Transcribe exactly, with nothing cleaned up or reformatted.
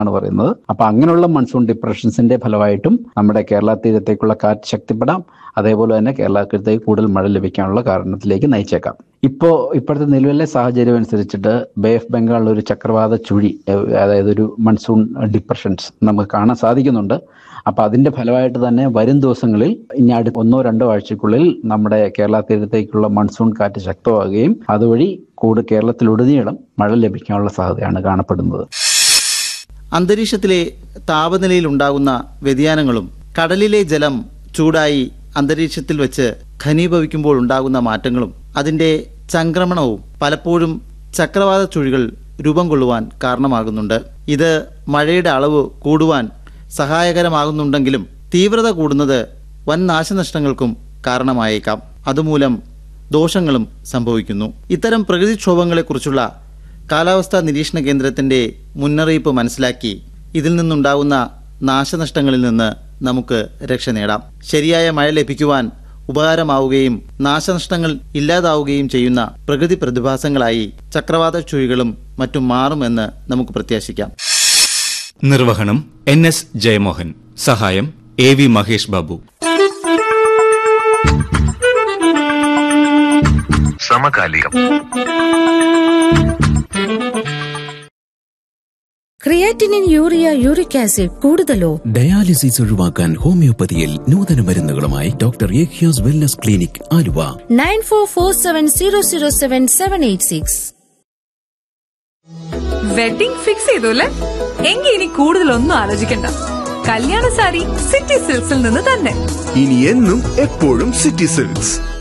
ആണ് പറയുന്നത്. അപ്പൊ അങ്ങനെയുള്ള മൺസൂൺ ഡിപ്രഷൻസിന്റെ ഫലമായിട്ടും നമ്മുടെ കേരള തീരത്തേക്കുള്ള കാറ്റ് ശക്തിപ്പെടാം. അതേപോലെ തന്നെ കേരള തീരത്തേക്ക് കൂടുതൽ മഴ ലഭിക്കാനുള്ള കാരണത്തിലേക്ക് നയിച്ചേക്കാം. ഇപ്പോൾ ഇപ്പോഴത്തെ നിലവിലെ സാഹചര്യം അനുസരിച്ചിട്ട് ബേ ഓഫ് ബംഗാളിൽ ഒരു ചക്രവാത ചുഴി, അതായത് ഒരു മൺസൂൺ ഡിപ്രഷൻസ് നമുക്ക് കാണാൻ സാധിക്കുന്നുണ്ട്. അപ്പൊ അതിന്റെ ഫലമായിട്ട് തന്നെ വരും ദിവസങ്ങളിൽ ഇനി അടുത്ത ഒന്നോ രണ്ടോ ആഴ്ചക്കുള്ളിൽ നമ്മുടെ കേരള തീരത്തേക്കുള്ള മൺസൂൺ കാറ്റ് ശക്തമാവുകയും അതുവഴി കൂടുതൽ കേരളത്തിലുടനീളം മഴ ലഭിക്കാനുള്ള സാധ്യതയാണ് കാണപ്പെടുന്നത്. അന്തരീക്ഷത്തിലെ താപനിലയിൽ ഉണ്ടാകുന്ന വ്യതിയാനങ്ങളും കടലിലെ ജലം ചൂടായി അന്തരീക്ഷത്തിൽ വെച്ച് ഘനീഭവിക്കുമ്പോൾ ഉണ്ടാകുന്ന മാറ്റങ്ങളും അതിൻ്റെ ചംക്രമണവും പലപ്പോഴും ചക്രവാത ചുഴികൾ രൂപം കൊള്ളുവാൻ കാരണമാകുന്നുണ്ട്. ഇത് മഴയുടെ അളവ് കൂടുവാൻ സഹായകരമാകുന്നുണ്ടെങ്കിലും തീവ്രത കൂടുന്നത് വൻ നാശനഷ്ടങ്ങൾക്കും കാരണമായേക്കാം. അതുമൂലം ദോഷങ്ങളും സംഭവിക്കുന്നു. ഇത്തരം പ്രകൃതിക്ഷോഭങ്ങളെക്കുറിച്ചുള്ള കാലാവസ്ഥാ നിരീക്ഷണ കേന്ദ്രത്തിൻ്റെ മുന്നറിയിപ്പ് മനസ്സിലാക്കി ഇതിൽ നിന്നുണ്ടാകുന്ന നാശനഷ്ടങ്ങളിൽ നിന്ന് നമുക്ക് രക്ഷ നേടാം. ശരിയായ മഴ ലഭിക്കുവാൻ ഉപകാരമാവുകയും നാശനഷ്ടങ്ങൾ ഇല്ലാതാവുകയും ചെയ്യുന്ന പ്രകൃതി പ്രതിഭാസങ്ങളായി ചക്രവാത ചുഴികളും മറ്റും മാറുമെന്ന് നമുക്ക് പ്രത്യാശിക്കാം. നിർവഹണം എൻ എസ് ജയമോഹൻ. സഹായം എ വി മഹേഷ് ബാബു. സമകാലികം. ക്രിയാറ്റിനിൻ, യൂറിയ, യൂറിക് ആസിഡ് കൂടുതലോ? ഡയാലിസിസ് ഒഴിവാക്കാൻ ഹോമിയോപ്പതിയിൽ നൂതന മരുന്നുകളുമായി doctor യേഖ്യാസ് wellness clinic, Aluva. Nine four four seven zero zero seven seven eight six. Wedding fix ചെയ്തോല്ലേ? എങ്കിൽ ഇനി കൂടുതലൊന്നും ആലോചിക്കണ്ട. കല്യാണ സാരി സിറ്റി സിൽക്സിൽ നിന്ന് തന്നെ. ഇനി എന്നും എപ്പോഴും സിറ്റി സിൽക്സ്.